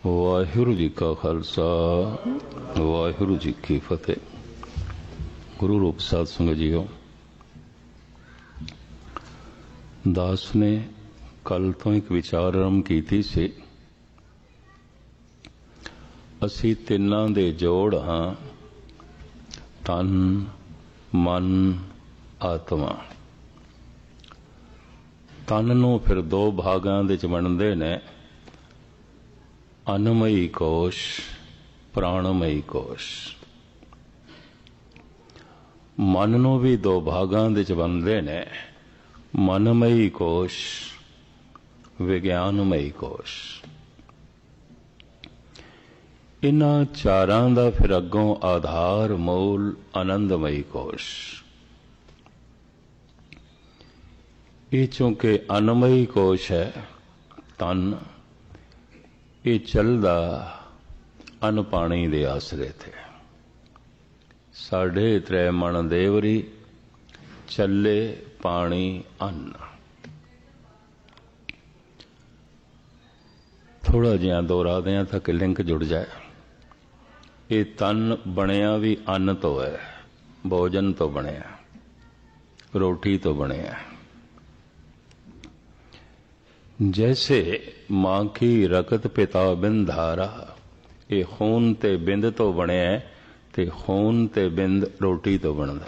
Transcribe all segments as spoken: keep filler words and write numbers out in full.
ਵਾਹਿਗੁਰੂ ਜੀ ਕਾ ਖਾਲਸਾ ਵਾਹਿਗੁਰੂ ਜੀ ਕੀ ਫਤਿਹ। ਗੁਰੂ ਰੂਪ ਸਾਧ ਸੰਗਤ ਜੀਓ, ਦਾਸ ਨੇ ਕੱਲ ਤੋਂ ਇੱਕ ਵਿਚਾਰ ਆਰੰਭ ਕੀਤੀ ਸੀ। ਅਸੀਂ ਤਿੰਨਾਂ ਦੇ ਜੋੜ ਹਾਂ, ਤਨ, ਮਨ, ਆਤਮਾ। ਤਨ ਨੂੰ ਫਿਰ ਦੋ ਭਾਗਾਂ ਦੇ ਚ ਵੰਡਦੇ ਨੇ, ਅਨਮਈ ਕੋਸ਼, ਪ੍ਰਾਣਮਈ ਕੋਸ਼। ਮਨ ਨੂੰ ਵੀ ਦੋ ਭਾਗਾਂ ਦੇ ਚ ਵੰਡਦੇ ਨੇ, ਮਨਮਈ ਕੋਸ਼, ਵਿਗਿਆਨਮਈ ਕੋਸ਼। ਇਨ੍ਹਾਂ ਚਾਰਾਂ ਦਾ ਫਿਰ ਅੱਗੋਂ ਆਧਾਰ ਮੂਲ ਆਨੰਦਮਈ ਕੋਸ਼। ਇਹ ਚੂੰਕਿ ਅਨਮਈ ਕੋਸ਼ ਹੈ, ਤਨ, ਇਹ ਚੱਲਦਾ ਅਨ ਪਾਣੀ ਦੇ ਆਸਰੇ ਤੇ। ਸਾਢੇ ਤ੍ਰੈ ਮਣ ਦੇਵਰੀ, ਚੱਲੇ ਪਾਣੀ ਅੰਨ। ਥੋੜਾ ਜਿਹਾ ਦੁਹਰਾਦੇ ਹਾਂ ਤਾਂ ਕਿ ਲਿੰਕ ਜੁੜ ਜਾਏ। ਇਹ ਤਨ ਬਣਿਆ ਵੀ ਅੰਨ ਤੋਂ ਹੈ, ਭੋਜਨ ਤੋਂ ਬਣਿਆ, ਰੋਟੀ ਤੋਂ ਬਣਿਆ। जैसे माँ की रकत पिता बिंद धारा, ये खून ते बिंद तो बने है, ते खून ते बिंद रोटी तो बनता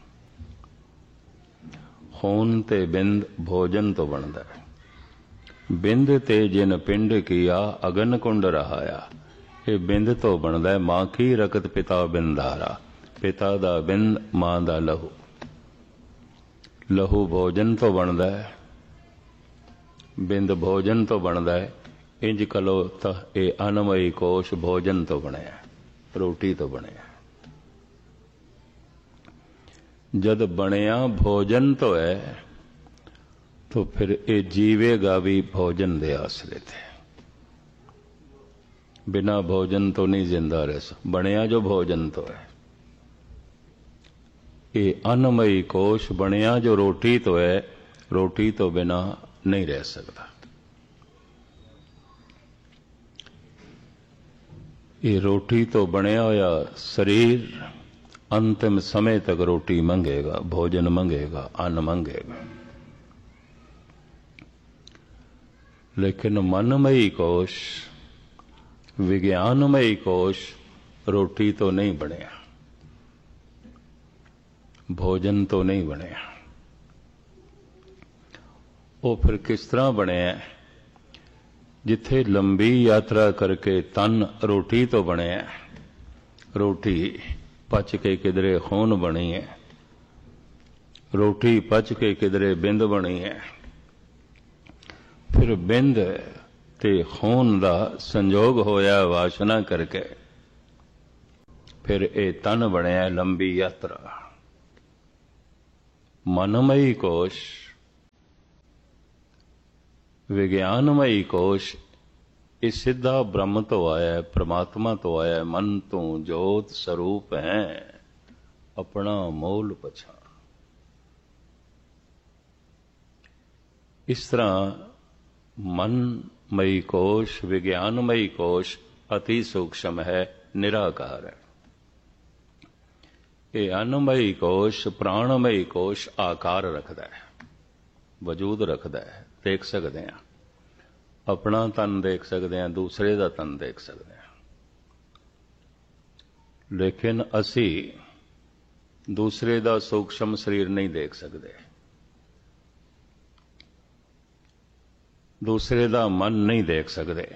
है। खून ते बिंद भोजन तो बनता है। बिंद ते जिन पिंड किया अगन कुंड रहाया, ये बिंद तो बनता है। माँ की रकत पिता बिंद धारा, पिता दा बिंद, माँ दा लहू। लहू भोजन तो बनता है, बिंद भोजन तो बनता है। इंज कलो तो ये अनमई कोश भोजन तो बनया, रोटी तो बनया। जद बनया भोजन तो है, तो फिर ये जीवेगा भी भोजन दे आसरे थे। बिना भोजन तो नहीं जिंदा रह सकता। बनया जो भोजन तो है, ये अनमई कोश बनया जो रोटी तो है, रोटी तो बिना नहीं रह सकता। ये रोटी तो बनया होया शरीर अंतिम समय तक रोटी मंगेगा, भोजन मंगेगा, अन्न मंगेगा। लेकिन मनमयी कोश, विज्ञानमयी कोश रोटी तो नहीं बनया, भोजन तो नहीं बनया। वो फिर किस तरह बने? जिथे लंबी यात्रा करके तन रोटी तो बने, रोटी पच के किधरे खून बनी है, रोटी पच के किधरे बिंद बनी है। फिर बिंद ते खून दा संजोग होया वासना करके, फिर ये तन बनया लंबी यात्रा। मनमयी कोश, विज्ञानमयी कोश, ये सिद्धा ब्रह्म तो आया है, परमात्मा तो आया है। मन तो जोत स्वरूप है, अपना मोल पछा। इस तरह मनमयी कोश, विज्ञानमयी कोश अति सूक्ष्म है, निराकार है। ये अन्नमयी कोश, प्राणमयी कोश आकार रखता है, वजूद रखता है। देख सकते हैं, अपना तन देख सकते हैं, दूसरे का तन देख सकते हैं। लेकिन असी दूसरे का सूक्ष्म शरीर नहीं देख सकते, दूसरे का मन नहीं देख सकते।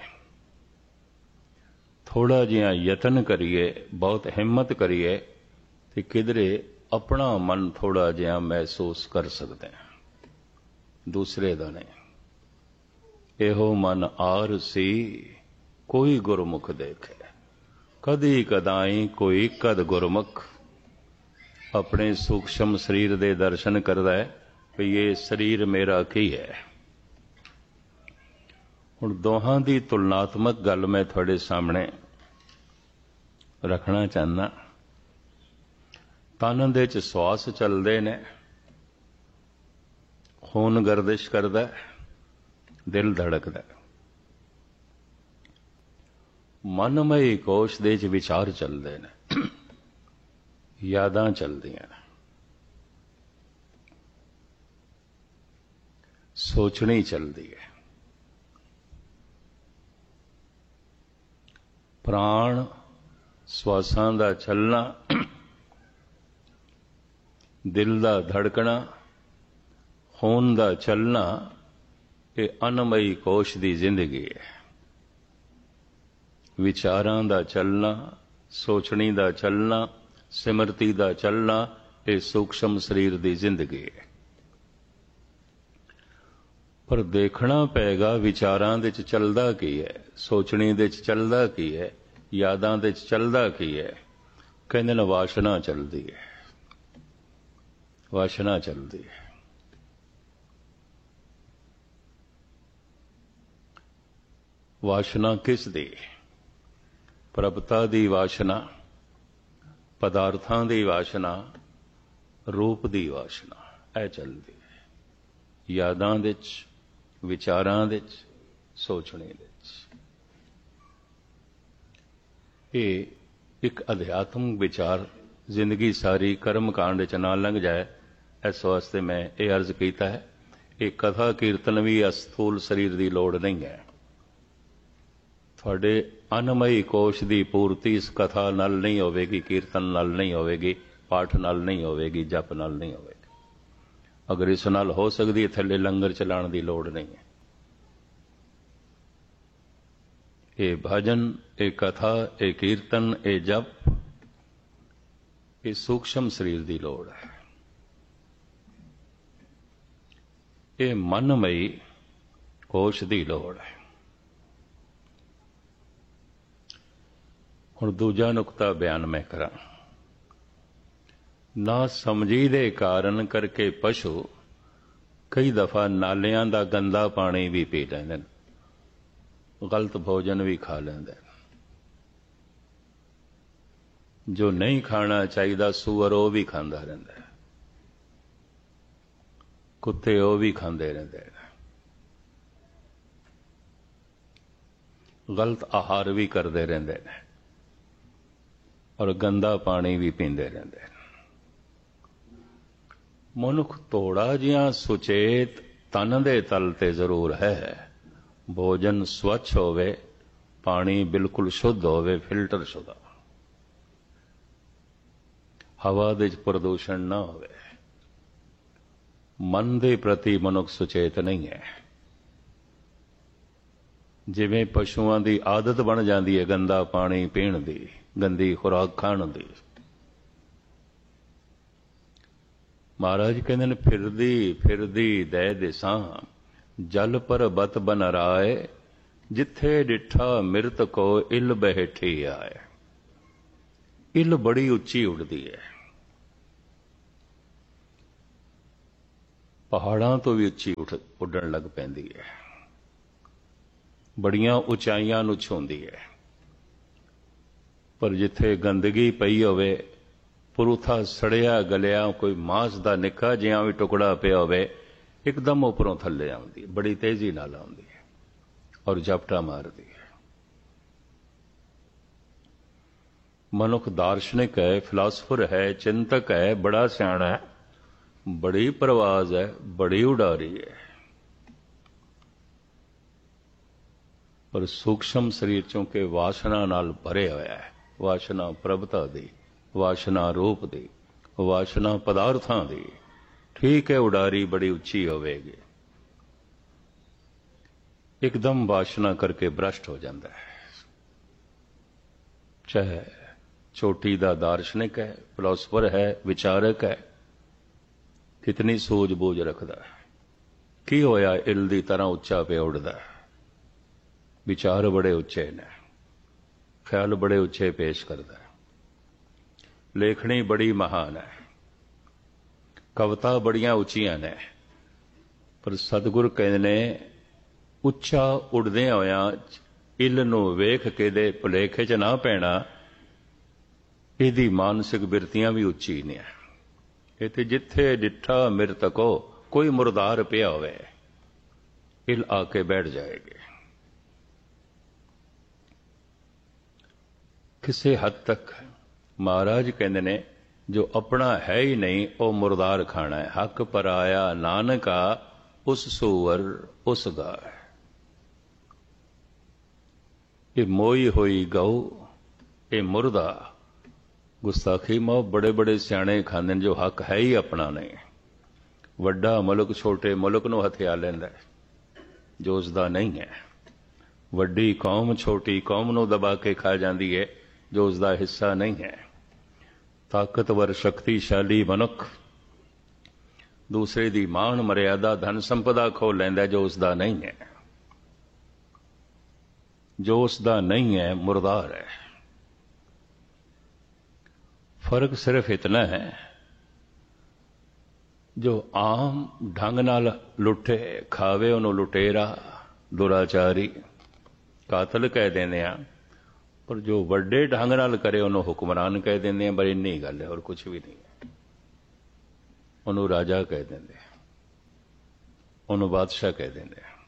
थोड़ा जिहा यतन करिए, बहुत हिम्मत करिए, तो किधरे अपना मन थोड़ा जिहा महसूस कर सकते हैं, दूसरे का नहीं। एहो मन आर सी कोई गुरमुख देखे, कदी कदाई कोई कद गुरमुख। अपने सूक्ष्म शरीर दे दर्शन करता है कि ये शरीर मेरा की है। हुण दोहां दी तुलनात्मक गल मैं थोड़े सामने रखना चाहना। तन दे च श्वास चलते ने, खून गर्दिश करता है, दिल धड़कता है। ਮਨਮਈ ਕੋਸ਼ ਦੇ 'ਚ ਵਿਚਾਰ ਚੱਲਦੇ ਨੇ, ਯਾਦਾਂ ਚੱਲਦੀਆਂ ਨੇ, ਸੋਚਣੀ ਚੱਲਦੀ ਹੈ। ਪ੍ਰਾਣ ਸਵਾਸਾਂ ਦਾ ਚੱਲਣਾ, ਦਿਲ ਦਾ ਧੜਕਣਾ, ਖੂਨ ਦਾ ਚੱਲਣਾ, ਇਹ ਅਨਮਈ ਕੋਸ਼ ਦੀ ਜ਼ਿੰਦਗੀ ਹੈ। ਵਿਚਾਰਾਂ ਦਾ ਚੱਲਣਾ, ਸੋਚਣੀ ਦਾ ਚੱਲਣਾ, ਸਿਮਰਤੀ ਦਾ ਚੱਲਣਾ, ਇਹ ਸੂਖਸ਼ਮ ਸਰੀਰ ਦੀ ਜ਼ਿੰਦਗੀ ਹੈ। ਪਰ ਦੇਖਣਾ ਪਏਗਾ ਵਿਚਾਰਾਂ ਦੇ 'ਚ ਚੱਲਦਾ ਕੀ ਹੈ, ਸੋਚਣੀ ਦੇ 'ਚ ਚੱਲਦਾ ਕੀ ਹੈ, ਯਾਦਾਂ ਦੇ 'ਚ ਚੱਲਦਾ ਕੀ ਹੈ। ਕਹਿੰਦੇ ਨੇ ਵਾਸ਼ਨਾ ਚੱਲਦੀ ਹੈ, ਵਾਸ਼ਨਾ ਚੱਲਦੀ ਹੈ। ਵਾਸ਼ਨਾ ਕਿਸ ਦੀ? ਪ੍ਰਭਤਾ ਦੀ ਵਾਸ਼ਨਾ, ਪਦਾਰਥਾਂ ਦੀ ਵਾਸ਼ਨਾ, ਰੂਪ ਦੀ ਵਾਸ਼ਨਾ, ਇਹ ਚੱਲਦੀ ਹੈ। ਯਾਦਾਂ ਦੇ 'ਚ, ਵਿਚਾਰਾਂ ਦੇ 'ਚ, ਸੋਚਣੇ ਦੇ 'ਚ। ਇਹ ਇੱਕ ਅਧਿਆਤਮਿਕ ਵਿਚਾਰ ਜ਼ਿੰਦਗੀ ਸਾਰੀ ਕਰਮ ਕਾਂਡ 'ਚ ਨਾ ਲੰਘ ਜਾਏ, ਇਸ ਵਾਸਤੇ ਮੈਂ ਇਹ ਅਰਜ਼ ਕੀਤਾ ਹੈ। ਇਹ ਕਥਾ ਕੀਰਤਨ ਵੀ ਅਸਥੂਲ ਸਰੀਰ ਦੀ ਲੋੜ ਨਹੀਂ ਹੈ। ਤੁਹਾਡੇ ਅਨਮਈ ਕੋਸ਼ ਦੀ ਪੂਰਤੀ ਇਸ ਕਥਾ ਨਾਲ ਨਹੀਂ ਹੋਵੇਗੀ, ਕੀਰਤਨ ਨਾਲ ਨਹੀਂ ਹੋਵੇਗੀ, ਪਾਠ ਨਾਲ ਨਹੀਂ ਹੋਵੇਗੀ, ਜਪ ਨਾਲ ਨਹੀਂ ਹੋਵੇਗੀ। ਅਗਰ ਇਸ ਨਾਲ ਹੋ ਸਕਦੀ ਹੈ, ਥੱਲੇ ਲੰਗਰ ਚਲਾਉਣ ਦੀ ਲੋੜ ਨਹੀਂ ਹੈ। ਇਹ ਭਜਨ, ਇਹ ਕਥਾ, ਇਹ ਕੀਰਤਨ, ਇਹ ਜਪ, ਇਹ ਸੂਖਸ਼ਮ ਸਰੀਰ ਦੀ ਲੋੜ ਹੈ। ਇਹ ਮਨਮਈ ਕੋਸ਼ ਦੀ ਲੋੜ ਹੈ। ਹੁਣ ਦੂਜਾ ਨੁਕਤਾ ਬਿਆਨ ਮੈਂ ਕਰਾਂ। ਨਾ ਸਮਝੀ ਦੇ ਕਾਰਨ ਕਰਕੇ ਪਸ਼ੂ ਕਈ ਦਫਾ ਨਾਲਿਆਂ ਦਾ ਗੰਦਾ ਪਾਣੀ ਵੀ ਪੀ ਲੈਂਦੇ ਨੇ, ਗਲਤ ਭੋਜਨ ਵੀ ਖਾ ਲੈਂਦੇ ਨੇ। ਜੋ ਨਹੀਂ ਖਾਣਾ ਚਾਹੀਦਾ ਸੂਅਰ ਉਹ ਵੀ ਖਾਂਦਾ ਰਹਿੰਦਾ ਹੈ, ਕੁੱਤੇ ਉਹ ਵੀ ਖਾਂਦੇ ਰਹਿੰਦੇ ਨੇ, ਗਲਤ ਆਹਾਰ ਵੀ ਕਰਦੇ ਰਹਿੰਦੇ ਨੇ, ਔਰ ਗੰਦਾ ਪਾਣੀ ਵੀ ਪੀਂਦੇ ਰਹਿੰਦੇ ਨੇ। ਮਨੁੱਖ ਥੋੜਾ ਜਿਹਾ ਸੁਚੇਤ ਤਨ ਦੇ ਤਲ ਤੇ ਜ਼ਰੂਰ ਹੈ। ਭੋਜਨ ਸਵੱਛ ਹੋਵੇ, ਪਾਣੀ ਬਿਲਕੁਲ ਸ਼ੁੱਧ ਹੋਵੇ, ਫਿਲਟਰ ਸ਼ੁਦਾ, ਹਵਾ ਦੇ 'ਚ ਪ੍ਰਦੂਸ਼ਣ ਨਾ ਹੋਵੇ। ਮਨ ਦੇ ਪ੍ਰਤੀ ਮਨੁੱਖ ਸੁਚੇਤ ਨਹੀਂ ਹੈ। ਜਿਵੇਂ ਪਸ਼ੂਆਂ ਦੀ ਆਦਤ ਬਣ ਜਾਂਦੀ ਹੈ ਗੰਦਾ ਪਾਣੀ ਪੀਣ ਦੀ, ਗੰਦੀ ਖੁਰਾਕ ਖਾਣ ਦੀ। ਮਹਾਰਾਜ ਕਹਿੰਦੇ ਨੇ ਫਿਰਦੀ ਫਿਰਦੀ ਦੈ ਦਿਸਾਂ, ਜਲ ਪਰਬਤ ਬਨ ਰਾਏ, ਜਿੱਥੇ ਡਿਠਾ ਮਿਰਤ ਕੋ ਇਲ ਬਹਿਠੀ ਆਏ। ਇਲ ਬੜੀ ਉੱਚੀ ਉੱਡਦੀ ਹੈ, ਪਹਾੜਾਂ ਤੋਂ ਵੀ ਉੱਚੀ ਉੱਡਣ ਲੱਗ ਪੈਂਦੀ ਹੈ, ਬੜੀਆਂ ਉਚਾਈਆਂ ਨੂੰ ਛੂੰਹਦੀ ਹੈ। ਪਰ ਜਿੱਥੇ ਗੰਦਗੀ ਪਈ ਹੋਵੇ, ਪੁਰੂਥਾ ਸੜਿਆ ਗਲਿਆ ਕੋਈ ਮਾਂਸ ਦਾ ਨਿੱਕਾ ਜਿਹਾ ਵੀ ਟੁਕੜਾ ਪਿਆ ਹੋਵੇ, ਇੱਕਦਮ ਉੱਪਰੋਂ ਥੱਲੇ ਆਉਂਦੀ, ਬੜੀ ਤੇਜ਼ੀ ਨਾਲ ਆਉਂਦੀ ਹੈ ਔਰ ਝਪਟਾ ਮਾਰਦੀ ਹੈ। ਮਨੁੱਖ ਦਾਰਸ਼ਨਿਕ ਹੈ, ਫਿਲਾਸਫਰ ਹੈ, ਚਿੰਤਕ ਹੈ, ਬੜਾ ਸਿਆਣਾ ਹੈ, ਬੜੀ ਪ੍ਰਵਾਜ਼ ਹੈ, ਬੜੀ ਉਡਾਰੀ ਹੈ, ਪਰ ਸੂਖਸ਼ਮ ਸਰੀਰ ਚੋਂਕਿ ਵਾਸ਼ਨਾ ਨਾਲ ਭਰਿਆ ਹੋਇਆ ਹੈ। ਵਾਸ਼ਨਾ ਪ੍ਰਭਤਾ ਦੀ, ਵਾਸ਼ਨਾ ਰੂਪ ਦੀ, ਵਾਸ਼ਨਾ ਪਦਾਰਥਾਂ ਦੀ। ਠੀਕ ਹੈ, ਉਡਾਰੀ ਬੜੀ ਉੱਚੀ ਹੋਵੇਗੀ, ਇੱਕਦਮ ਵਾਸ਼ਨਾ ਕਰਕੇ ਭ੍ਰਸ਼ਟ ਹੋ ਜਾਂਦਾ ਹੈ। ਚਾਹੇ ਚੋਟੀ ਦਾ ਦਾਰਸ਼ਨਿਕ ਹੈ, ਫਿਲਾਸਫਰ ਹੈ, ਵਿਚਾਰਕ ਹੈ, ਕਿਤਨੀ ਸੂਝ ਬੂਝ ਰੱਖਦਾ ਹੈ। ਕੀ ਹੋਇਆ ਇਲ ਦੀ ਤਰ੍ਹਾਂ ਉੱਚਾ ਪਿਆ ਉੱਡਦਾ ਹੈ। ਵਿਚਾਰ ਬੜੇ ਉੱਚੇ ਨੇ, ਖਿਆਲ ਬੜੇ ਉੱਚੇ ਪੇਸ਼ ਕਰਦਾ ਹੈ, ਲੇਖਣੀ ਬੜੀ ਮਹਾਨ ਹੈ, ਕਵਿਤਾ ਬੜੀਆਂ ਉੱਚੀਆਂ ਨੇ। ਪਰ ਸਤਿਗੁਰ ਕਹਿੰਦੇ ਨੇ ਉੱਚਾ ਉੱਡਦਿਆਂ ਹੋਇਆਂ ਇਲ ਨੂੰ ਵੇਖ ਕੇ ਦੇ ਭੁਲੇਖੇ 'ਚ ਨਾ ਪੈਣਾ, ਇਹਦੀ ਮਾਨਸਿਕ ਬਿਰਤੀਆਂ ਵੀ ਉੱਚੀ ਨੇ। ਇਹ ਤੇ ਜਿੱਥੇ ਡਿੱਠਾ ਮਿਰਤਕੋ, ਕੋਈ ਮੁਰਦਾਰ ਪਿਆ ਹੋਵੇ, ਇਲ ਆ ਕੇ ਬੈਠ ਜਾਏਗੀ। ਕਿਸੇ ਹੱਦ ਤੱਕ ਮਹਾਰਾਜ ਕਹਿੰਦੇ ਨੇ ਜੋ ਆਪਣਾ ਹੈ ਹੀ ਨਹੀਂ ਉਹ ਮੁਰਦਾਰ ਖਾਣਾ ਹੈ। ਹੱਕ ਪਰਾਇਆ ਨਾਨਕਾ ਉਸ ਸੂਰ ਉਸ ਗਾਏ। ਇਹ ਮੋਈ ਹੋਈ ਗਊ, ਇਹ ਮੁਰਦਾ ਗੁਸਤਾਖੀ ਮੋ ਬੜੇ ਬੜੇ ਸਿਆਣੇ ਖਾਂਦੇ ਨੇ ਜੋ ਹੱਕ ਹੈ ਹੀ ਆਪਣਾ ਨਹੀਂ। ਵੱਡਾ ਮੁਲਕ ਛੋਟੇ ਮੁਲਕ ਨੂੰ ਹਥਿਆ ਲੈਂਦਾ ਜੋ ਉਸਦਾ ਨਹੀਂ ਹੈ। ਵੱਡੀ ਕੌਮ ਛੋਟੀ ਕੌਮ ਨੂੰ ਦਬਾ ਕੇ ਖਾ ਜਾਂਦੀ ਹੈ ਜੋ ਉਸਦਾ ਹਿੱਸਾ ਨਹੀਂ ਹੈ। ਤਾਕਤਵਰ ਸ਼ਕਤੀਸ਼ਾਲੀ ਮਨੁੱਖ ਦੂਸਰੇ ਦੀ ਮਾਣ ਮਰਿਆਦਾ ਧਨ ਸੰਪਦਾ ਖੋਹ ਲੈਂਦਾ ਜੋ ਉਸਦਾ ਨਹੀਂ ਹੈ। ਜੋ ਉਸਦਾ ਨਹੀਂ ਹੈ ਮੁਰਦਾਰ ਹੈ। ਫਰਕ ਸਿਰਫ ਇਤਨਾ ਹੈ ਜੋ ਆਮ ਢੰਗ ਨਾਲ ਲੁੱਟੇ ਖਾਵੇ ਉਹਨੂੰ ਲੁਟੇਰਾ ਦੁਰਾਚਾਰੀ ਕਾਤਲ ਕਹਿ ਦਿੰਦੇ ਆ, ਪਰ ਜੋ ਵੱਡੇ ਢੰਗ ਨਾਲ ਕਰੇ ਉਹਨੂੰ ਹੁਕਮਰਾਨ ਕਹਿ ਦਿੰਦੇ ਆ। ਪਰ ਇੰਨੀ ਗੱਲ ਹੈ, ਹੋਰ ਕੁਝ ਵੀ ਨਹੀਂ ਹੈ। ਉਹਨੂੰ ਰਾਜਾ ਕਹਿ ਦਿੰਦੇ ਆ, ਉਹਨੂੰ ਬਾਦਸ਼ਾਹ ਕਹਿ ਦਿੰਦੇ ਆ।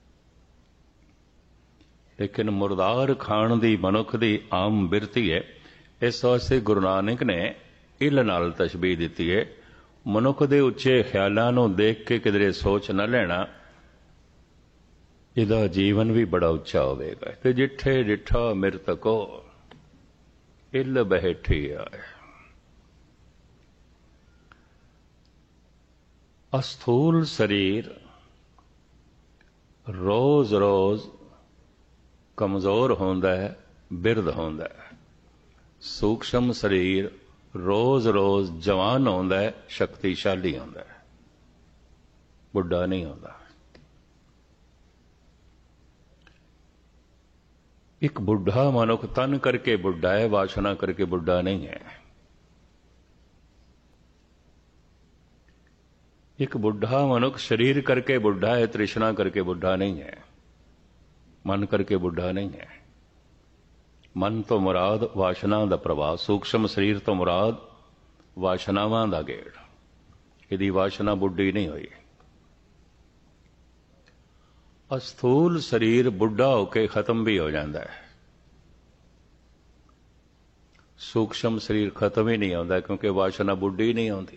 ਲੇਕਿਨ ਮੁਰਦਾਰ ਖਾਣ ਦੀ ਮਨੁੱਖ ਦੀ ਆਮ ਬਿਰਤੀ ਹੈ। ਇਸ ਵਾਸਤੇ ਗੁਰੂ ਨਾਨਕ ਨੇ ਇੱਲ ਨਾਲ ਤਸ਼ਬੀਹ ਦਿੱਤੀ ਹੈ। ਮਨੁੱਖ ਦੇ ਉੱਚੇ ਖਿਆਲਾਂ ਨੂੰ ਦੇਖ ਕੇ ਕਿਧਰੇ ਸੋਚ ਨਾ ਲੈਣਾ, ਇਹਦਾ ਜੀਵਨ ਵੀ ਬੜਾ ਉੱਚਾ ਹੋਵੇਗਾ। ਤੇ ਜਿੱਠੇ ਡਿਠਾ ਮਿਰਤਕੋ ਇੱਲ ਬੈਠੀ ਆਏ। ਅਸਥੂਲ ਸਰੀਰ ਰੋਜ਼ ਰੋਜ਼ ਕਮਜ਼ੋਰ ਹੁੰਦਾ ਹੈ, ਬਿਰਧ ਹੁੰਦਾ ਹੈ। ਸੂਖਸ਼ਮ ਸਰੀਰ ਰੋਜ਼ ਰੋਜ਼ ਜਵਾਨ ਹੁੰਦਾ ਹੈ, ਸ਼ਕਤੀਸ਼ਾਲੀ ਹੁੰਦਾ ਹੈ, ਬੁੱਢਾ ਨਹੀਂ ਹੁੰਦਾ। ਇੱਕ ਬੁੱਢਾ ਮਨੁੱਖ ਤਨ ਕਰਕੇ ਬੁੱਢਾ ਹੈ, ਵਾਸ਼ਨਾ ਕਰਕੇ ਬੁੱਢਾ ਨਹੀਂ ਹੈ। ਇੱਕ ਬੁੱਢਾ ਮਨੁੱਖ ਸਰੀਰ ਕਰਕੇ ਬੁੱਢਾ ਹੈ, ਤ੍ਰਿਸ਼ਨਾ ਕਰਕੇ ਬੁੱਢਾ ਨਹੀਂ ਹੈ, ਮਨ ਕਰਕੇ ਬੁੱਢਾ ਨਹੀਂ ਹੈ। ਮਨ ਤੋਂ ਮੁਰਾਦ ਵਾਸ਼ਨਾ ਦਾ ਪ੍ਰਭਾਵ, ਸੂਖਸ਼ਮ ਸਰੀਰ ਤੋਂ ਮੁਰਾਦ ਵਾਸ਼ਨਾਵਾਂ ਦਾ ਗੇੜ। ਇਹਦੀ ਵਾਸ਼ਨਾ ਬੁੱਢੀ ਨਹੀਂ ਹੋਈ। ਅਸਥੂਲ ਸਰੀਰ ਬੁੱਢਾ ਹੋ ਕੇ ਖਤਮ ਵੀ ਹੋ ਜਾਂਦਾ ਹੈ। ਸੂਖਸ਼ਮ ਸਰੀਰ ਖਤਮ ਹੀ ਨਹੀਂ ਹੁੰਦਾ ਕਿਉਂਕਿ ਵਾਸ਼ਨਾ ਬੁੱਢੀ ਨਹੀਂ ਆਉਂਦੀ।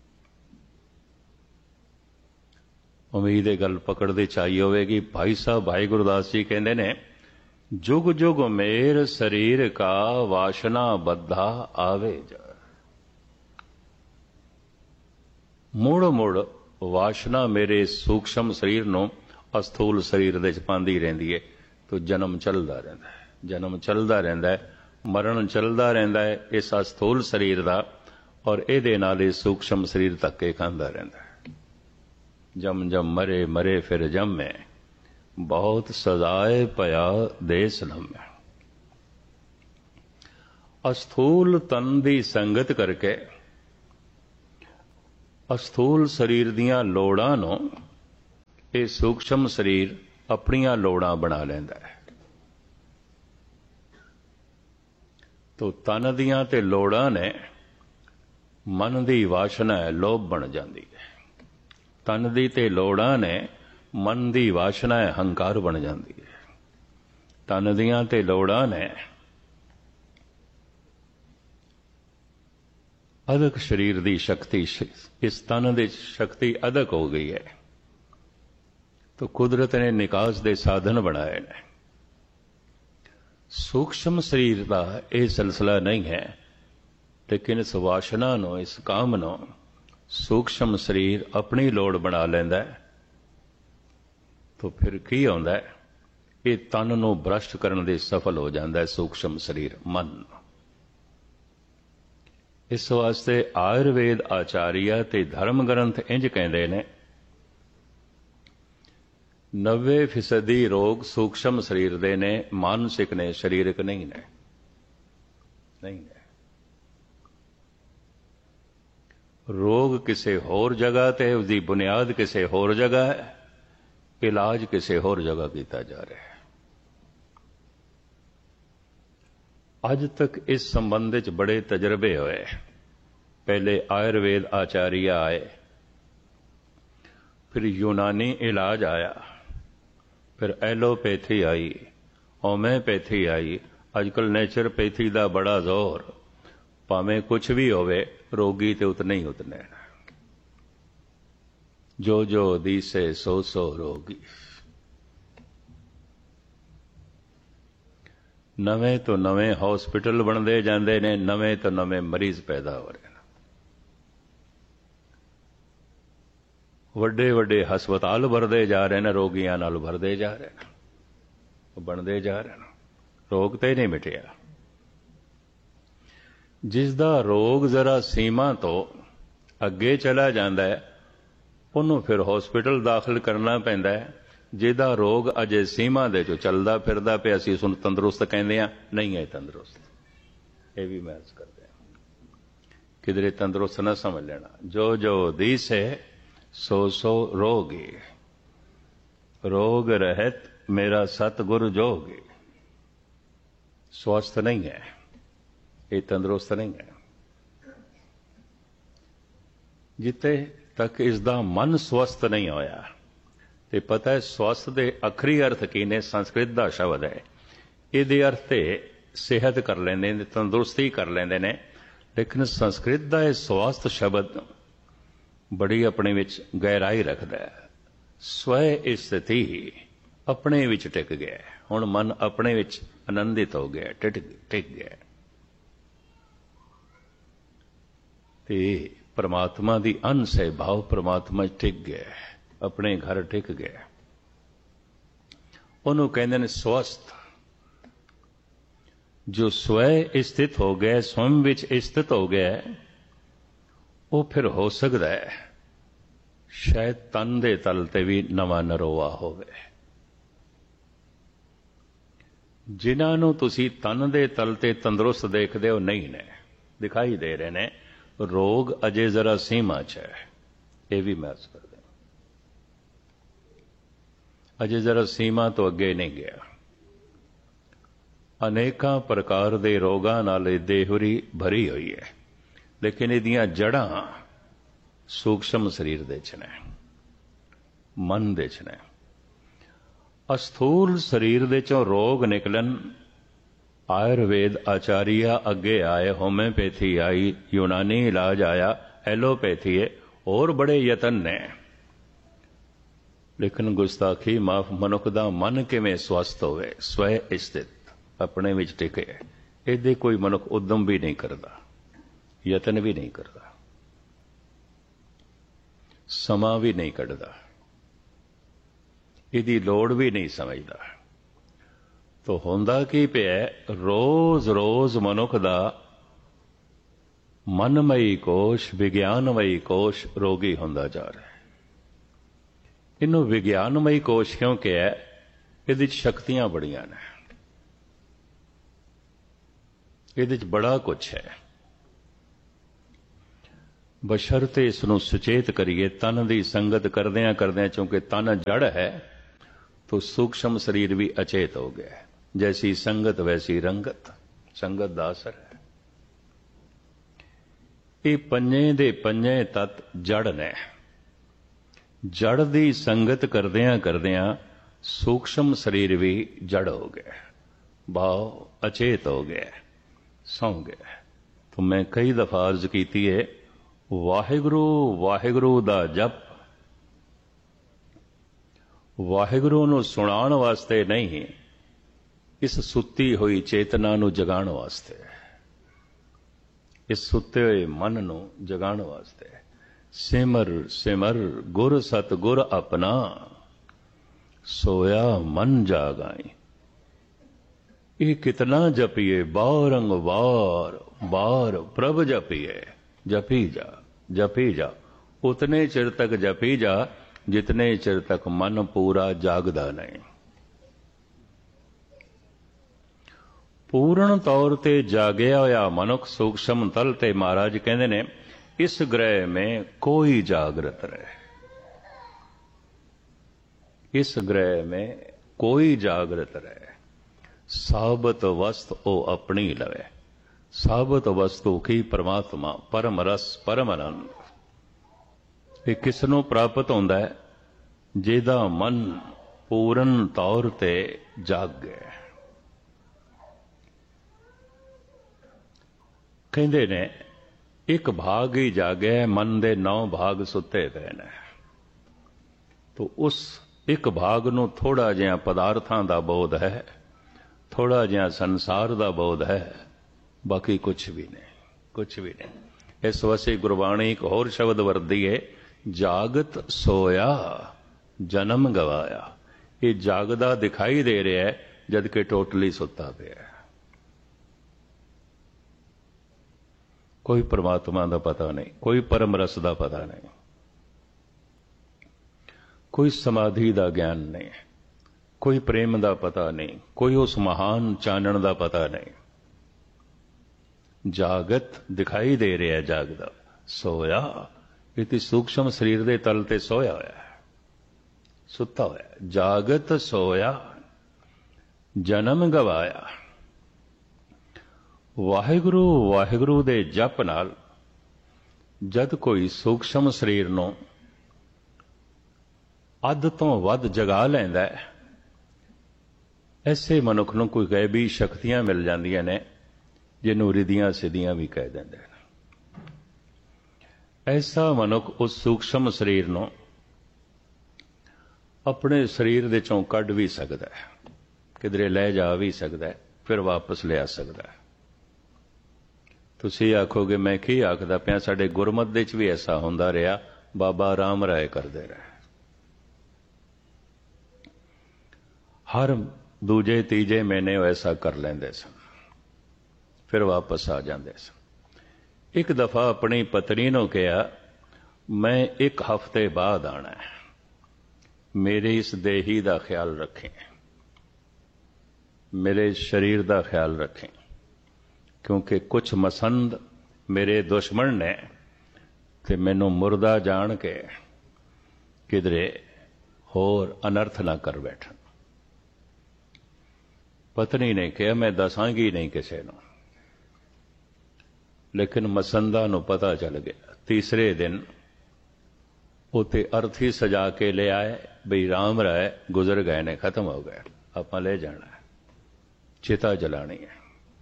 ਉਮੀਦ ਇਹ ਗੱਲ ਪਕੜਦੇ ਚਾਹੀ ਹੋਵੇਗੀ। ਭਾਈ ਸਾਹਿਬ ਭਾਈ ਗੁਰਦਾਸ ਜੀ ਕਹਿੰਦੇ ਨੇ, ਜੁਗ ਜੁਗ ਮੇਰ ਸਰੀਰ ਕਾ ਵਾਸ਼ਨਾ ਬੱਧਾ ਆਵੇ ਜਾ। ਮੁੜ ਮੁੜ ਵਾਸ਼ਨਾ ਮੇਰੇ ਸੂਖਸ਼ਮ ਸਰੀਰ ਨੂੰ ਅਸਥੂਲ ਸਰੀਰ ਦੇ ਚ ਪਾਉਂਦੀ ਰਹਿੰਦੀ ਹੈ। ਤੋ ਜਨਮ ਚੱਲਦਾ ਰਹਿੰਦਾ ਹੈ, ਜਨਮ ਚੱਲਦਾ ਰਹਿੰਦਾ ਹੈ, ਮਰਨ ਚੱਲਦਾ ਰਹਿੰਦਾ ਹੈ ਇਸ ਅਸਥੂਲ ਸਰੀਰ ਦਾ। ਔਰ ਇਹਦੇ ਨਾਲ ਇਹ ਸੂਖਸ਼ਮ ਸਰੀਰ ਧੱਕੇ ਖਾਂਦਾ ਰਹਿੰਦਾ ਹੈ। ਜਮ ਜਮ ਮਰੇ ਮਰੇ ਫਿਰ ਜੰਮੇ, ਬਹੁਤ ਸਜ਼ਾਏ ਪਿਆ ਦੇਸ ਲੰਮੇ। ਅਸਥੂਲ ਤਨ ਦੀ ਸੰਗਤ ਕਰਕੇ ਅਸਥੂਲ ਸਰੀਰ ਦੀਆਂ ਲੋੜਾਂ ਨੂੰ ਇਹ ਸੂਖਸ਼ਮ ਸਰੀਰ ਆਪਣੀਆਂ ਲੋੜਾਂ ਬਣਾ ਲੈਂਦਾ ਹੈ। ਤੋ ਤਨ ਦੀਆਂ ਤੇ ਲੋੜਾਂ ਨੇ ਮਨ ਦੀ ਵਾਸ਼ਨਾ ਹੈ, ਲੋਭ ਬਣ ਜਾਂਦੀ ਹੈ। ਤਨ ਦੀ ਤੇ ਲੋੜਾਂ ਨੇ ਮਨ ਦੀ ਵਾਸ਼ਨਾ ਹੈ, ਹੰਕਾਰ ਬਣ ਜਾਂਦੀ ਹੈ। ਤਨ ਦੀਆਂ ਤੇ ਲੋੜਾਂ ਨੇ ਅਦਕ ਸਰੀਰ ਦੀ ਸ਼ਕਤੀ, ਇਸ ਤਨ ਦੀ ਸ਼ਕਤੀ ਅਦਕ ਹੋ ਗਈ ਹੈ। ਤੋ ਕੁਦਰਤ ਨੇ ਨਿਕਾਸ ਦੇ ਸਾਧਨ ਬਣਾਏ ਨੇ। ਸੂਖਸ਼ਮ ਸਰੀਰ ਦਾ ਇਹ ਸਿਲਸਿਲਾ ਨਹੀਂ ਹੈ, ਲੇਕਿਨ ਇਸ ਵਾਸ਼ਨਾ ਨੂੰ, ਇਸ ਕਾਮ ਨੂੰ ਸੂਖਸ਼ਮ ਸਰੀਰ ਆਪਣੀ ਲੋੜ ਬਣਾ ਲੈਂਦਾ ਹੈ। ਤੋ ਫਿਰ ਕੀ ਆਉਂਦਾ ਹੈ? ਇਹ ਤਨ ਨੂੰ ਭ੍ਰਸ਼ਟ ਕਰਨ ਦੇ ਸਫਲ ਹੋ ਜਾਂਦਾ ਹੈ ਸੂਖਸ਼ਮ ਸਰੀਰ, ਮਨ। ਇਸ ਵਾਸਤੇ ਆਯੁਰਵੇਦ ਆਚਾਰੀਆ ਤੇ ਧਰਮ ਗ੍ਰੰਥ ਇੰਜ ਕਹਿੰਦੇ ਨੇ, ਨੱਬੇ ਫੀਸਦੀ ਰੋਗ ਸੂਖਸ਼ਮ ਸਰੀਰ ਦੇ ਨੇ, ਮਾਨਸਿਕ ਨੇ, ਸਰੀਰਕ ਨਹੀਂ ਨੇ। ਨਹੀਂ ਨੇ। ਰੋਗ ਕਿਸੇ ਹੋਰ ਜਗ੍ਹਾ ਤੇ, ਉਸਦੀ ਬੁਨਿਆਦ ਕਿਸੇ ਹੋਰ ਜਗ੍ਹਾ ਹੈ, ਇਲਾਜ ਕਿਸੇ ਹੋਰ ਜਗ੍ਹਾ ਕੀਤਾ ਜਾ ਰਿਹਾ ਹੈ। ਅੱਜ ਤੱਕ ਇਸ ਸੰਬੰਧ ਵਿੱਚ ਬੜੇ ਤਜਰਬੇ ਹੋਏ। ਪਹਿਲੇ ਆਯੁਰਵੇਦ ਆਚਾਰੀਆ ਆਏ, ਫਿਰ ਯੂਨਾਨੀ ਇਲਾਜ ਆਇਆ, ਫਿਰ ਐਲੋਪੈਥੀ ਆਈ, ਹੋਮਿਓਪੈਥੀ ਆਈ, अजकल नेचुरोपैथी का बड़ा जोर, भावें कुछ भी होवे रोगी ते उतने ही उतने, जो जो दीसे सो सो रोगी। नवें तो नवें हॉस्पिटल बनते जाते ने, नवें तो नवें मरीज पैदा हो रहे हैं, वड्डे वड्डे हस्पताल भरते जा रहे हैं, रोगियां नाल भरते जा रहे हैं, बनते जा रहे हैं, रोग तो नहीं मिटिया। जिसदा रोग जरा सीमा तो अगे चला जाता है उन्होंने फिर हॉस्पिटल दाखिल करना पैंदा है। जिहदा रोग अजे सीमा दे चो चलदा फिरदा पे असीं उस नूं तंदुरुस्त कहंदे आ, नहीं है तंदुरुस्त, ये भी मैं अर्ज करते हैं, किधरे तंदुरुस्त ना समझ लेना। जो जो दीसे सो सो रोगी, रोग रहत मेरा सतगुरु जोगी। स्वस्थ नहीं है, ये तंदुरुस्त नहीं है। जिते तक इसका मन स्वस्थ नहीं होया, ते पता है स्वस्थ के अखरी अर्थ की ने, संस्कृत का शब्द है, ये अर्थ ते सेहत कर लेंदे ने, तंदुरुस्ती कर लेंदे ने, लेकिन संस्कृत का यह स्वास्थ शब्द बड़ी अपने विच गहराई रखता है। स्वय स्थिति अपने विच टिक गया, हुण मन अपने विच आनंदित हो गया, टिक टिक गया, ते परमात्मा दी अंश है, भाव परमात्मा टिक गया, अपने घर टिक गया, उन्होंने कहते हैं स्वस्थ। जो स्वय स्थित हो गया, स्वयं विच स्थित हो गया, वो फिर हो सकता है शायद तन दे तल ते भी नवा नरोवा होवे। जिन्हों तुसी तन दे तल ते तंदुरुस्त देखते हो, नहीं ने दिखाई दे रहे ने, रोग अजे जरा सीमा च है, ये भी मैं अर्ज कर दें, अजे जरा सीमा तो अगे नहीं गया। अनेका प्रकार दे रोगां नाल देहरी भरी हुई है, लेकिन इहदियां जड़ां सूक्ष्म शरीर दे च ने, मन दे च ने। अस्थूल शरीर दे चों रोग निकलन, आयुर्वेद आचार्य अगे आए, होम्योपैथी आई, यूनानी इलाज आया, एलोपैथी है, और बड़े यतन ने, लेकिन गुस्ताखी माफ, मनुख दा मन किवें स्वस्थ होवे, स्वय स्थित अपने विच टिके, इहदे कोई मनुख उद्यम भी नहीं करता, यतन भी नहीं करता, समा भी नहीं कढ़दा, इहदी लोड़ भी नहीं समझदा। तो होंदा की पिया, रोज रोज मनुख दा मनमयी कोश, विज्ञानमयी कोश रोगी होंदा जा रहा है। इनू विज्ञानमयी कोश क्यों कहा? इहदे च शक्तियां बड़ियां ने, इहदे च बड़ा कुछ है, बशर्ते इसनूं सुचेत करिए। तन की संगत करदियां करदियां, चूंकि तन जड़ है तो सूक्ष्म शरीर भी अचेत हो गया है। जैसी संगत वैसी रंगत, संगत दा असर है। ये पंजे दे पंजे तत्त जड़ ने, जड़ की संगत करदियां करदियां सूक्ष्म शरीर भी जड़ हो गया, भाव अचेत हो गया, सौ गया। तो मैं कई दफा अर्ज की है, वाहिगुरु वाहिगुरु दा जप वाहिगुरु नूं सुणाण वास्ते नहीं, इस सुती हुई चेतना नूं जगाण वास्ते, इस सुते हुए मन नूं जगाण वास्ते। सिमर सिमर गुर सत गुर अपना, सोया मन जागाई। ये कितना जपिए, बारंग बार बार प्रभ जपिए, जपी जा जपी जा, उतने चिर तक जपी जा जितने चिर तक मन पूरा जागदा नहीं। पूर्ण तौर ते जागया होया मनुख सूक्ष्म तल ते महाराज कहते ने, इस ग्रह में कोई जागृत रहे, इस ग्रह में कोई जागृत रहे। साबत वस्तु ओ अपनी लवे, साबत वस्तु की परमात्मा परम रस परम आनंद। ये किसनों प्राप्त होंदा है? जिहदा मन पूर्ण तौर ते जाग गया। ਕਹਿੰਦੇ ਨੇ ਇੱਕ ਭਾਗ ਹੀ ਜਾਗਿਆ, ਮਨ ਦੇ ਨੌ ਭਾਗ ਸੁੱਤੇ ਪਏ ਨੇ। ਤੋ ਉਸ ਇੱਕ ਭਾਗ ਨੂੰ ਥੋੜਾ ਜਿਹਾ ਪਦਾਰਥਾਂ ਦਾ ਬੋਧ ਹੈ, ਥੋੜਾ ਜਿਹਾ ਸੰਸਾਰ ਦਾ ਬੋਧ ਹੈ, ਬਾਕੀ ਕੁਛ ਵੀ ਨਹੀਂ, ਕੁਛ ਵੀ ਨਹੀਂ। ਇਸ ਵਾਸਤੇ ਗੁਰਬਾਣੀ ਇੱਕ ਹੋਰ ਸ਼ਬਦ ਵਰਤਦੀ ਹੈ, ਜਾਗਤ ਸੋਇਆ ਜਨਮ ਗਵਾਇਆ। ਇਹ ਜਾਗਦਾ ਦਿਖਾਈ ਦੇ ਰਿਹਾ ਹੈ, ਜਦ ਕਿ ਟੋਟਲੀ ਸੁੱਤਾ ਪਿਆ। ਕੋਈ ਪਰਮਾਤਮਾ ਦਾ ਪਤਾ ਨਹੀਂ, ਕੋਈ ਪਰਮ ਰਸ ਦਾ ਪਤਾ ਨਹੀਂ, ਕੋਈ ਸਮਾਧੀ ਦਾ ਗਿਆਨ ਨਹੀਂ, ਕੋਈ ਪ੍ਰੇਮ ਦਾ ਪਤਾ ਨਹੀਂ, ਕੋਈ ਉਸ ਮਹਾਨ ਚਾਨਣ ਦਾ ਪਤਾ ਨਹੀਂ। ਜਾਗਤ ਦਿਖਾਈ ਦੇ ਰਿਹਾ, ਜਾਗਦਾ ਸੋਇਆ। ਇਹ ਤੇ ਸੂਖਸ਼ਮ ਸਰੀਰ ਦੇ ਤਲ ਤੇ ਸੋਇਆ ਹੋਇਆ ਹੈ, ਸੁੱਤਾ ਹੋਇਆ। ਜਾਗਤ ਸੋਇਆ ਜਨਮ ਗਵਾਇਆ। ਵਾਹਿਗੁਰੂ ਵਾਹਿਗੁਰੂ ਦੇ ਜਪ ਨਾਲ ਜਦ ਕੋਈ ਸੂਖਸ਼ਮ ਸਰੀਰ ਨੂੰ ਅੱਧ ਤੋਂ ਵੱਧ ਜਗਾ ਲੈਂਦਾ ਹੈ, ਐਸੇ ਮਨੁੱਖ ਨੂੰ ਕੋਈ ਗੈਬੀ ਸ਼ਕਤੀਆਂ ਮਿਲ ਜਾਂਦੀਆਂ ਨੇ, ਜਿਹਨੂੰ ਰਿਧੀਆਂ ਸਿੱਧੀਆਂ ਵੀ ਕਹਿ ਦਿੰਦੇ ਨੇ। ਐਸਾ ਮਨੁੱਖ ਉਸ ਸੂਖਸ਼ਮ ਸਰੀਰ ਨੂੰ ਆਪਣੇ ਸਰੀਰ ਦੇ ਚੋਂ ਕੱਢ ਵੀ ਸਕਦਾ ਹੈ, ਕਿਧਰੇ ਲੈ ਜਾ ਵੀ ਸਕਦਾ ਹੈ, ਫਿਰ ਵਾਪਸ ਲਿਆ ਸਕਦਾ ਹੈ। ਤੁਸੀਂ ਆਖੋਗੇ ਮੈਂ ਕੀ ਆਖਦਾ ਪਿਆ, ਸਾਡੇ ਗੁਰਮਤਿ ਦੇ ਚ ਵੀ ਐਸਾ ਹੁੰਦਾ ਰਿਹਾ, ਬਾਬਾ ਰਾਮ ਰਾਏ ਕਰਦੇ ਰਹੇ। ਹਰ ਦੂਜੇ ਤੀਜੇ ਮਹੀਨੇ ਉਹ ਐਸਾ ਕਰ ਲੈਂਦੇ ਸਨ, ਫਿਰ ਵਾਪਸ ਆ ਜਾਂਦੇ ਸਨ। ਇੱਕ ਦਫਾ ਆਪਣੀ ਪਤਨੀ ਨੂੰ ਕਿਹਾ, ਮੈਂ ਇੱਕ ਹਫ਼ਤੇ ਬਾਅਦ ਆਣਾ ਹੈ, ਮੇਰੇ ਇਸ ਦੇਹੀ ਦਾ ਖਿਆਲ ਰੱਖੇਂ, ਮੇਰੇ ਸਰੀਰ ਦਾ ਖਿਆਲ ਰੱਖੇਂ, ਕਿਉਂਕਿ ਕੁਝ ਮਸੰਦ ਮੇਰੇ ਦੁਸ਼ਮਣ ਨੇ ਤੇ ਮੈਨੂੰ ਮੁਰਦਾ ਜਾਣ ਕੇ ਕਿਧਰੇ ਹੋਰ ਅਨਰਥ ਨਾ ਕਰ ਬੈਠਣ। ਪਤਨੀ ਨੇ ਕਿਹਾ, ਮੈਂ ਦੱਸਾਂਗੀ ਨਹੀਂ ਕਿਸੇ ਨੂੰ। ਲੇਕਿਨ ਮਸੰਦਾ ਨੂੰ ਪਤਾ ਚੱਲ ਗਿਆ। ਤੀਸਰੇ ਦਿਨ ਉਤੇ ਅਰਥੀ ਸਜਾ ਕੇ ਲੈ ਆਏ, ਬਈ ਰਾਮ ਰਾਏ ਗੁਜ਼ਰ ਗਏ ਨੇ, ਖਤਮ ਹੋ ਗਏ, ਆਪਾਂ ਲੈ ਜਾਣਾ ਹੈ, ਚਿਤਾ ਜਲਾਣੀ ਹੈ।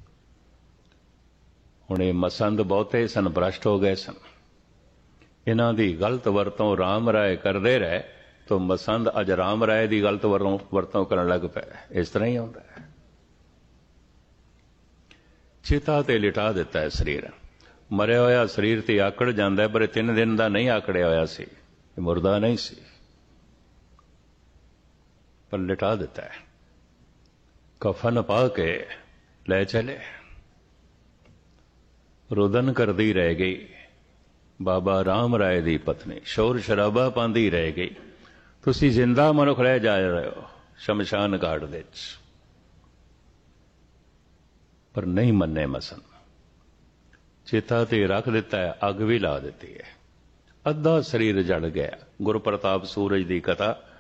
ਹੁਣ ਇਹ ਮਸੰਦ ਬਹੁਤੇ ਸਨ, ਭ੍ਰਸ਼ਟ ਹੋ ਗਏ ਸਨ। ਇਹਨਾਂ ਦੀ ਗਲਤ ਵਰਤੋਂ ਰਾਮ ਰਾਏ ਕਰਦੇ ਰਹੇ, ਤਾਂ ਮਸੰਦ ਅੱਜ ਰਾਮ ਰਾਏ ਦੀ ਗਲਤ ਵਰਤੋਂ ਵਰਤੋਂ ਕਰਨ ਲੱਗ ਪਏ। ਇਸ ਤਰ੍ਹਾਂ ਹੀ ਹੁੰਦਾ ਹੈ। ਚਿਤਾ ਤੇ ਲਿਟਾ ਦਿੱਤਾ ਹੈ ਸਰੀਰ। ਮਰਿਆ ਹੋਇਆ ਸਰੀਰ ਤੇ ਆਕੜ ਜਾਂਦਾ, ਪਰ ਤਿੰਨ ਦਿਨ ਦਾ ਨਹੀਂ ਆਕੜਿਆ ਹੋਇਆ ਸੀ, ਇਹ ਮੁਰਦਾ ਨਹੀਂ ਸੀ, ਪਰ ਲਿਟਾ ਦਿੱਤਾ ਹੈ। ਕਫਨ ਪਾ ਕੇ ਲੈ ਚਲੇ। ਰੁਦਨ ਕਰਦੀ ਰਹਿ ਗਈ ਬਾਬਾ ਰਾਮ ਰਾਏ ਦੀ ਪਤਨੀ, ਸ਼ੋਰ ਸ਼ਰਾਬਾ ਪਾਉਂਦੀ ਰਹਿ ਗਈ। ਤੁਸੀਂ ਜ਼ਿੰਦਾ ਮਨੁੱਖ ਰਹਿ ਜਾ ਰਹੇ ਹੋ ਸ਼ਮਸ਼ਾਨ ਘਾਟ ਦੇ ਵਿੱਚ, ਪਰ ਨਹੀਂ ਮੰਨੇ ਮਸਨ। ਚਿਤਾ ਤੇ ਰੱਖ ਦਿੱਤਾ ਹੈ, ਅੱਗ ਵੀ ਲਾ ਦਿੱਤੀ ਹੈ, ਅੱਧਾ ਸਰੀਰ ਜਲ ਗਿਆ। ਗੁਰੂ ਪ੍ਰਤਾਪ ਸੂਰਜ ਦੀ ਕਥਾ